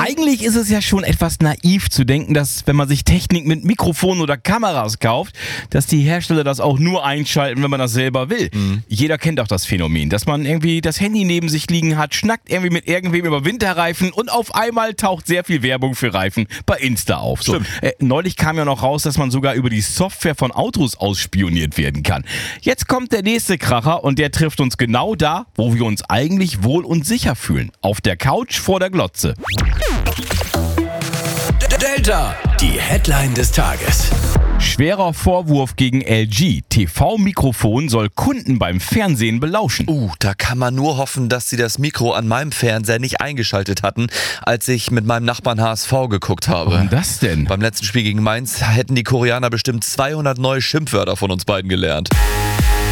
Eigentlich ist es ja schon etwas naiv zu denken, dass wenn man sich Technik mit Mikrofonen oder Kameras kauft, dass die Hersteller das auch nur einschalten, wenn man das selber will. Jeder kennt auch das Phänomen, dass man irgendwie das Handy neben sich liegen hat, schnackt irgendwie mit irgendwem über Winterreifen und auf einmal taucht sehr viel Werbung für Reifen bei Insta auf. So. Neulich kam ja noch raus, dass man sogar über die Software von Autos ausspioniert werden kann. Jetzt kommt der nächste Kracher und der trifft uns genau da, wo wir uns eigentlich wohl und sicher fühlen. Auf der Couch vor der Glotze. Delta, die Headline des Tages. Schwerer Vorwurf gegen LG. TV-Mikrofon soll Kunden beim Fernsehen belauschen. Da kann man nur hoffen, dass sie das Mikro an meinem Fernseher nicht eingeschaltet hatten, als ich mit meinem Nachbarn HSV geguckt habe. Warum das denn? Beim letzten Spiel gegen Mainz hätten die Koreaner bestimmt 200 neue Schimpfwörter von uns beiden gelernt.